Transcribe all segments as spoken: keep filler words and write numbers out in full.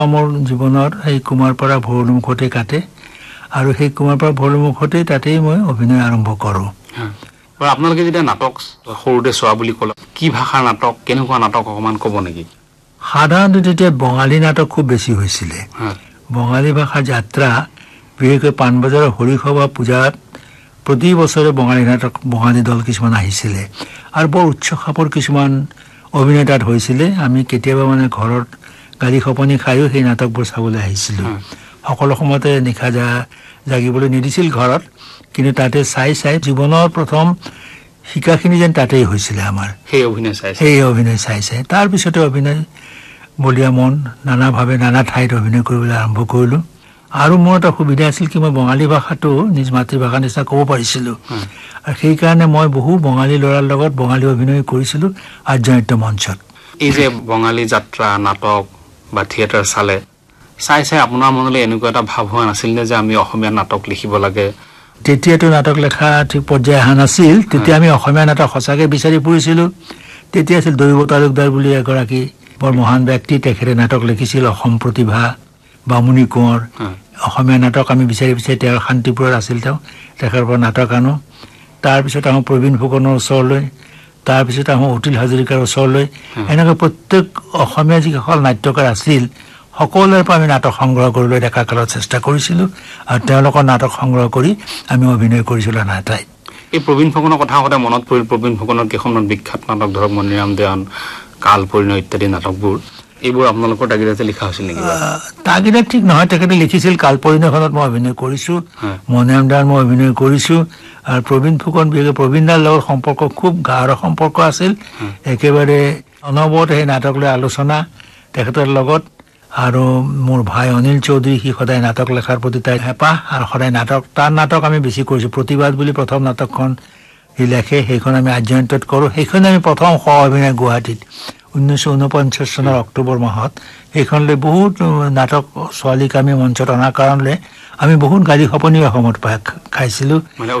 মোৰ জীৱনৰ সেই কুমাৰপাৰা ভৰলুমুখতে কাটে আৰু সেই কুমাৰপাৰা ভৰলুমুখতে তাতেই মই অভিনয় আৰম্ভ কৰোঁ। আপোনালোকে যেতিয়া নাটক সৰুতে চোৱা বুলি ক'লে, কি ভাষাৰ নাটক, কেনেকুৱা নাটক অকণমান ক'ব নেকি? সাধাৰণতে তেতিয়া বঙালী নাটক খুব বেছি হৈছিলে। বঙালী ভাষাৰ যাত্ৰা, বিশেষকৈ পাণবজাৰৰ হৰিসভা পূজাত প্ৰতি বছৰে বঙালী নাটক বঙালী দল কিছুমান আহিছিলে আৰু বৰ উচ্চ খাপৰ কিছুমান অভিনয় তাত হৈছিলে। আমি কেতিয়াবা মানে ঘৰত গাড়ী খপনি খায়ো সেই নাটকবোৰ চাবলৈ আহিছিলোঁ। সকলো সময়তে নিশা জা জাগিবলৈ নিদিছিল ঘৰত, কিন্তু তাতে চাই চাই জীৱনৰ প্ৰথম শিকাখিনি যেন তাতেই হৈছিলে আমাৰ, সেই অভিনয় চাই সেই অভিনয় চাই চাই তাৰপিছতে অভিনয় বলীয়া মন নানাভাৱে নানা ঠাইত অভিনয় কৰিবলৈ আৰম্ভ কৰিলোঁ। আৰু মোৰ এটা সুবিধা আছিল কি মই বঙালী ভাষাটো নিজ মাতৃভাষাৰ নিচিনা ক'ব পাৰিছিলোঁ আৰু সেইকাৰণে মই বহু বঙালী ল'ৰাৰ লগত বঙালী অভিনয় কৰিছিলোঁ আৰ্যনাট্য মঞ্চত। এই যে বঙালী যাত্ৰা নাটক বা থিয়েটাৰ চালে চাই চাই আপোনাৰ মনলৈ এনেকুৱা এটা ভাৱ হোৱা নাছিল নে যে আমি অসমীয়া নাটক লিখিব লাগে? তেতিয়াতো নাটক লেখা ঠিক পৰ্যায় অহা নাছিল। তেতিয়া আমি অসমীয়া নাটক সঁচাকৈ বিচাৰি ফুৰিছিলোঁ। তেতিয়া আছিল দৈৱ তালুকদাৰ বুলি এগৰাকী বৰ মহান ব্যক্তি, তেখেতে নাটক লিখিছিল অসম প্ৰতিভা, বামুণী কোঁৱৰ। অসমীয়া নাটক আমি বিচাৰি বিচাৰি তেওঁৰ শান্তিপুৰত আছিল, তেওঁ তেখেতৰ পৰা নাটক আনো। তাৰপিছত আহোঁ প্ৰবীণ ফুকনৰ ওচৰলৈ, তাৰপিছত আহোঁ অতুল হাজৰিকাৰ ওচৰলৈ। এনেকৈ প্ৰত্যেক অসমীয়া যিসকল নাট্যকাৰ আছিল সকলোৰে পৰা আমি নাটক সংগ্ৰহ কৰিবলৈ ডেকা কালত চেষ্টা কৰিছিলোঁ আৰু তেওঁলোকৰ নাটক সংগ্ৰহ কৰি আমি অভিনয় কৰিছিলোঁ নানা ঠাইত। এই প্ৰবীণ ফুকনৰ কথা সদায় মনত পৰিল। প্ৰবীণ ফুকনৰ কেইখনমান বিখ্যাত নাটক ধৰক মণিৰাম দেৱান, কাল পৰিণয় ইত্যাদি নাটকবোৰ, এইবোৰ আপোনালোকৰ তাগিদাতে লিখা হৈছিল নেকি? তাগিদাত ঠিক নহয়, তেখেতে লিখিছিল। কাল পৰিণয়খনত মই অভিনয় কৰিছোঁ, মণিৰাম দেৱান মই অভিনয় কৰিছোঁ আৰু প্ৰবীণ ফুকন বিশেষকৈ প্ৰবীণ দাৰ লগত সম্পৰ্ক খুব গাঢ় সম্পৰ্ক আছিল। একেবাৰে অনবৰতে সেই নাটক লৈ আলোচনা তেখেতৰ লগত। আৰু মোৰ ভাই অনিল চৌধুৰী, সি সদায় নাটক লেখাৰ প্ৰতি তাই হেঁপাহ আৰু সদায় নাটক, তাৰ নাটক আমি বেছি কৰিছোঁ। প্ৰতিবাদ বুলি প্ৰথম নাটকখন সি লেখে, সেইখন আমি আৰ্যনাট্যত কৰোঁ। সেইখন আমি প্ৰথম সহ অভিনয় গুৱাহাটীত ঊনৈছশ ঊনপঞ্চাছ চনৰ অক্টোবৰ মাহত সেইখনলৈ বহুত নাটক ছোৱালীক আমি মঞ্চত অনাৰ কাৰণলৈ আমি বহুত গাড়ী খপনি অসমত পাই খাইছিলোঁ।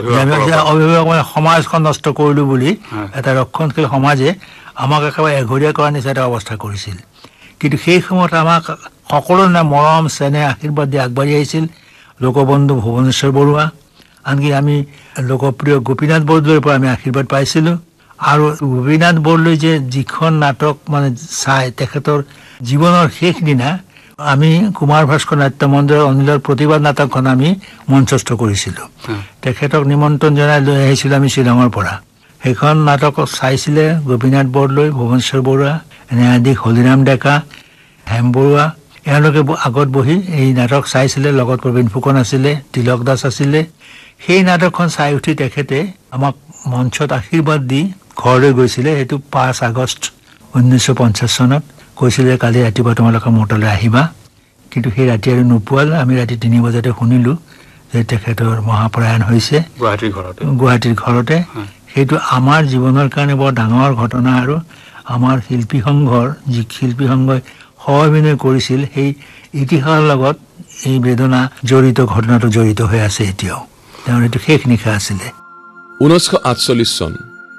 অভিভাৱক মানে সমাজখন নষ্ট কৰিলোঁ বুলি এটা ৰক্ষণশীল সমাজে আমাক একেবাৰে এঘৰীয়া কৰাৰ নিচিনা এটা অৱস্থা কৰিছিল। কিন্তু সেই সময়ত আমাক সকলো মৰম চেনেহ আশীৰ্বাদ দি আগবাঢ়ি আহিছিল লোকবন্ধু ভুৱনেশ্বৰ বৰুৱা, আনকি আমি লোকপ্ৰিয় গোপীনাথ বৰদলৈৰ পৰা আমি আশীৰ্বাদ পাইছিলোঁ। আৰু গোপীনাথ বৰদলৈ যে যিখন নাটক মানে চাই তেখেতৰ জীৱনৰ শেষ দিনা আমি কুমাৰ ভাস্কৰ নাট্য মন্দিৰৰ অনিলৰ প্ৰতিবাদ নাটকখন আমি মঞ্চস্থ কৰিছিলোঁ। তেখেতক নিমন্ত্ৰণ জনাই লৈ আহিছিলোঁ আমি শ্বিলঙৰ পৰা। সেইখন নাটক চাইছিলে গোপীনাথ বৰদলৈ, ভুৱনেশ্বৰ বৰুৱা, ন্যায়াধীশ হলিৰাম ডেকা, হেম বৰুৱা, এওঁলোকে আগত বহি এই নাটক চাইছিলে। লগত প্ৰবীণ ফুকন আছিলে, তিলক দাস আছিলে। সেই নাটকখন চাই উঠি তেখেতে আমাক মঞ্চত আশীৰ্বাদ দি ঘৰলৈ গৈছিলে। সেইটো পাঁচ আগষ্ট ঊনৈছশ পঞ্চাছ চনত কৈছিলে কালি ৰাতিপুৱা তোমালোকে মোৰ তালৈ আহিবা। কিন্তু সেই ৰাতি আৰু নোপোৱাল। আমি ৰাতি তিনি বজাতে শুনিলোঁ যে তেখেতৰ মহাপ্ৰয়াণ হৈছে গুৱাহাটীৰ ঘৰতে গুৱাহাটীৰ ঘৰতে সেইটো আমাৰ জীৱনৰ কাৰণে বৰ ডাঙৰ ঘটনা। আৰু আমাৰ শিল্পী সংঘৰ যি শিল্পী সংঘই সহ অভিনয় কৰিছিল সেই ইতিহাসৰ লগত এই বেদনা জড়িত, ঘটনাটো জড়িত হৈ আছে এতিয়াও। তেওঁৰ এইটো শেষ নিশা আছিলে। ঊনৈছশ আঠচল্লিছ চন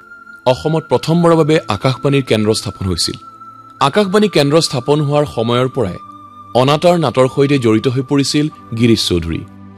অসমত প্ৰথমবাৰৰ বাবে আকাশবাণীৰ কেন্দ্ৰ স্থাপন হৈছিল। আকাশবাণী কেন্দ্ৰ স্থাপন হোৱাৰ সময়ৰ পৰাই অনাতাঁৰ নাটৰ সৈতে জড়িত হৈ পৰিছিল গিৰীশ চৌধুৰী।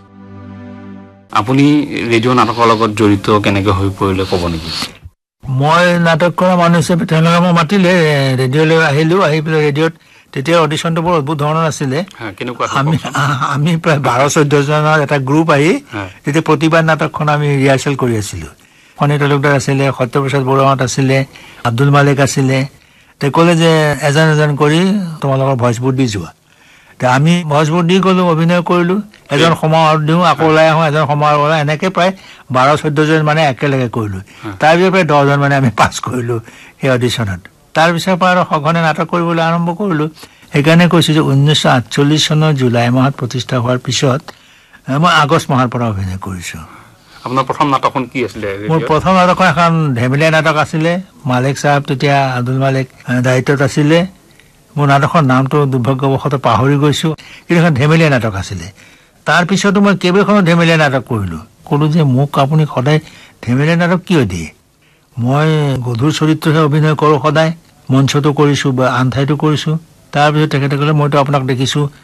আপুনি ৰেডিঅ' নাটকৰ লগত জড়িত কেনেকৈ হৈ পৰিলে ক'ব নেকি? মই নাটক কৰা মানুহ হিচাপে তেওঁলোকে মোক মাতিলে, ৰেডিঅ'লৈ আহিলোঁ। আহি পেলাই ৰেডিঅ'ত তেতিয়া অডিশ্যনটো বৰ অদ্ভুত ধৰণৰ আছিলে। আমি আমি প্ৰায় বাৰ চৈধ্যজনৰ এটা গ্ৰুপ আহি তেতিয়া প্ৰতিবাদ নাটকখন আমি ৰিহাৰ্চেল কৰি আছিলোঁ। ফণী তালুকদাৰ আছিলে, সত্যপ্ৰসাদ বৰুৱাহঁত আছিলে, আব্দুল মালিক আছিলে। তেওঁ ক'লে যে এজন এজন কৰি তোমালোকৰ ভইচবোৰ দি যোৱা। তে আমি ভইচবোৰ দি গ'লোঁ, অভিনয় কৰিলোঁ। এজন সমাৰ দিওঁ, আকৌ ওলাই আহোঁ, এজন সমাৰ ওলাই, এনেকৈ প্ৰায় বাৰ চৈধ্যজন মানে একেলগে কৰিলোঁ। তাৰপিছত প্ৰায় দহজন মানে আমি পাছ কৰিলোঁ সেই অডিশ্যনত। তাৰপিছৰ পৰা আৰু সঘনে নাটক কৰিবলৈ আৰম্ভ কৰিলোঁ। সেইকাৰণে কৈছোঁ যে ঊনৈছশ আঠচল্লিছ চনৰ জুলাই মাহত প্ৰতিষ্ঠা হোৱাৰ পিছত মই আগষ্ট মাহৰ পৰা অভিনয় কৰিছোঁ। আপোনাৰ প্ৰথম নাটকখন কি আছিলে? মোৰ প্ৰথম নাটকখন এখন ধেমেলীয়া নাটক আছিলে। মালিক চাহাব তেতিয়া আব্দুল মালিক দায়িত্বত আছিলে। মোৰ নাটকৰ নামটো দুৰ্ভাগ্যবশতঃ পাহৰি গৈছোঁ, কিন্তু এখন ধেমেলীয়া নাটক আছিলে। তাৰপিছতো মই কেইবাখনো ধেমেলীয়া নাটক কৰিলোঁ। ক'লোঁ যে মোক আপুনি সদায় ধেমেলীয়া নাটক কিয় দিয়ে? মই গধুৰ চৰিত্ৰহে অভিনয় কৰোঁ সদায়, মঞ্চতো কৰিছোঁ বা আন ঠাইতো কৰিছোঁ। তাৰপিছত তেখেতে ক'লে মইতো আপোনাক দেখিছোঁ